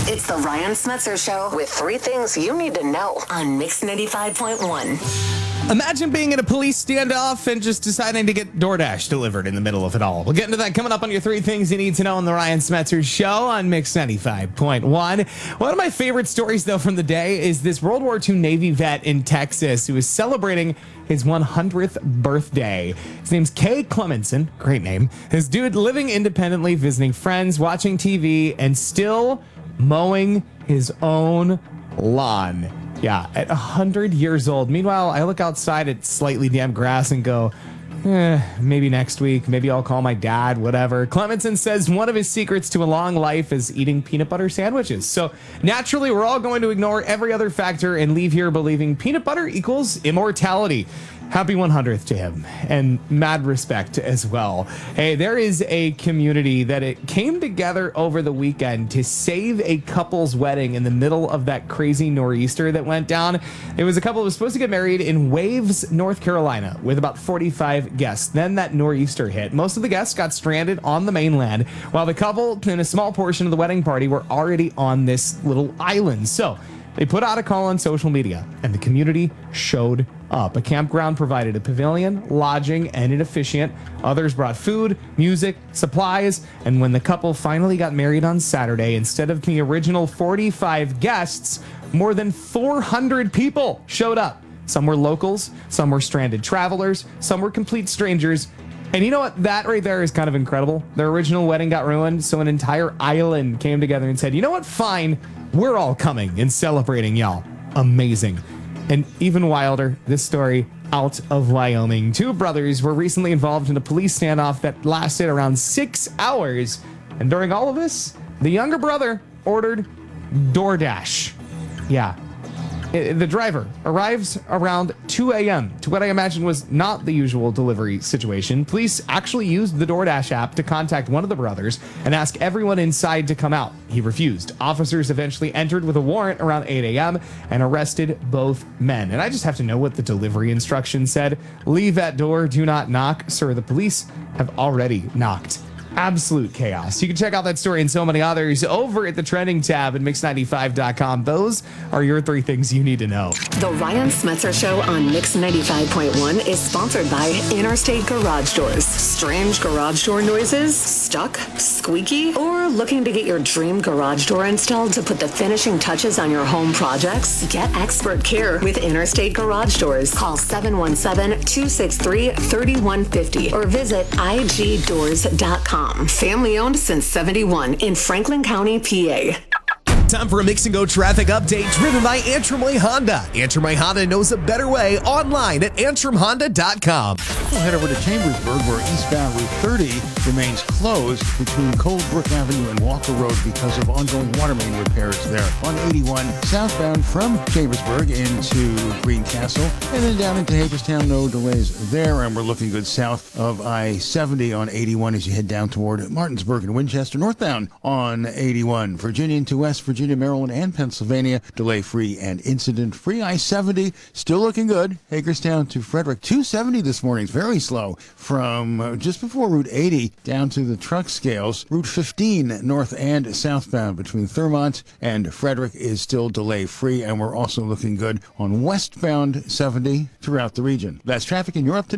It's the Ryan Smetzer Show with 3 things you need to know on Mix 95.1. Imagine being in a police standoff and just deciding to get DoorDash delivered in the middle of it all. We'll get into that coming up on your 3 things you need to know on the Ryan Smetzer Show on Mix 95.1. One of my favorite stories, though, from the day is this World War II Navy vet in Texas who is celebrating his 100th birthday. His name's Kay Clemenson. Great name. This dude living independently, visiting friends, watching TV, and still mowing his own lawn. Yeah, at 100 years old. Meanwhile, I look outside at slightly damp grass and go, maybe next week, maybe I'll call my dad, whatever. Clemenson says one of his secrets to a long life is eating peanut butter sandwiches. So naturally, we're all going to ignore every other factor and leave here believing peanut butter equals immortality. Happy 100th to him, and mad respect as well. Hey, there is a community that it came together over the weekend to save a couple's wedding in the middle of that crazy nor'easter that went down. It was a couple who was supposed to get married in Waves, North Carolina, with about 45 guests. Then that nor'easter hit. Most of the guests got stranded on the mainland, while the couple and a small portion of the wedding party were already on this little island. So they put out a call on social media, and the community showed up. A campground provided a pavilion, lodging, and an officiant. Others brought food, music, supplies, and when the couple finally got married on Saturday, instead of the original 45 guests, more than 400 people showed up. Some were locals, some were stranded travelers, some were complete strangers. And you know what? That right there is kind of incredible. Their original wedding got ruined, so an entire island came together and said, you know what? Fine, we're all coming and celebrating y'all. Amazing. And even wilder, this story out of Wyoming. 2 brothers were recently involved in a police standoff that lasted around 6 hours. And during all of this, the younger brother ordered DoorDash. Yeah. The driver arrives around 2 a.m. to what I imagine was not the usual delivery situation. Police actually used the DoorDash app to contact one of the brothers and ask everyone inside to come out. He refused. Officers eventually entered with a warrant around 8 a.m. and arrested both men. And I just have to know what the delivery instructions said. Leave at door, do not knock. Sir, the police have already knocked. Absolute chaos. You can check out that story and so many others over at the trending tab at mix95.com. Those are your 3 things you need to know. The Ryan Smetzer Show on Mix 95.1 is sponsored by Interstate Garage Doors. Strange garage door noises? Stuck? Squeaky? Or looking to get your dream garage door installed to put the finishing touches on your home projects? Get expert care with Interstate Garage Doors. Call 717-263-3150 or visit igdoors.com. Family owned since 71 in Franklin County, PA. Time for a Mix and Go traffic update driven by Antrim Way Honda. Antrim Way Honda knows a better way online at antrimhonda.com. We'll head over to Chambersburg, where eastbound Route 30 remains closed between Coldbrook Avenue and Walker Road because of ongoing water main repairs there. On 81, southbound from Chambersburg into Greencastle, and then down into Hagerstown, no delays there. And we're looking good south of I-70 on 81 as you head down toward Martinsburg and Winchester. Northbound on 81, Virginia into West Virginia, Maryland, and Pennsylvania, delay-free and incident-free. I-70 still looking good. Hagerstown to Frederick. 270 this morning is very slow from just before Route 80 down to the truck scales. Route 15 north and southbound between Thurmont and Frederick is still delay-free, and we're also looking good on westbound 70 throughout the region. That's traffic, and you're up to